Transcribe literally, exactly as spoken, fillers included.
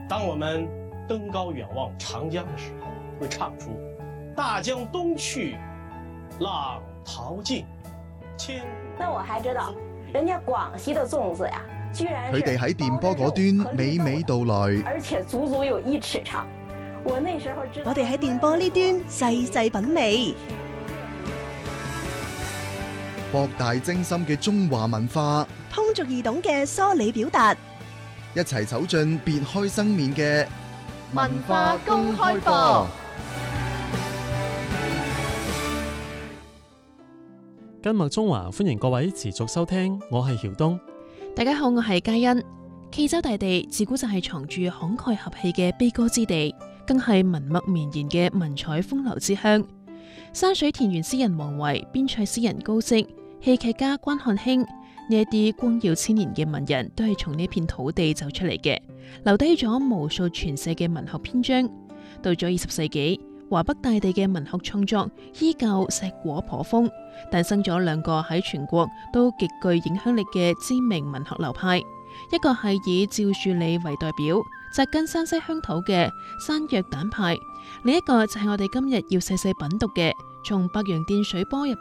當我們登高遠望長江的時候，會唱出大江東去，浪淘盡，千古。 那我還知道，人家廣西的粽子呀，居然佢哋喺電波嗰端娓娓道來， 而且足足有一尺長。我那時候知道， 我哋喺電波呢端細細品味， 博大精深嘅中華文化， 通俗易懂嘅梳理表達， 一齊走進別開生面嘅文化公開課。 今日中華歡迎各位持續收聽，我係曉東。 大家好，我係嘉欣。冀州大地自古就係藏住慷慨合氣嘅悲歌之地，更係文墨綿延嘅文采風流之鄉。山水田園詩人王維、邊塞詩人高適、戲劇家關漢卿呢一啲光耀千年嘅文人，都係從呢片土地走出嚟嘅，留低咗無數傳世嘅文學篇章。到咗二十世紀，華北大地嘅文學創作依舊碩果頗豐，誕生咗兩個喺全國都極具影響力嘅知名文學流派，一個係以趙樹理為代表，扎根山西鄉土嘅山藥蛋派，另一個就係我哋今日要細細品讀嘅，從白洋淀水波入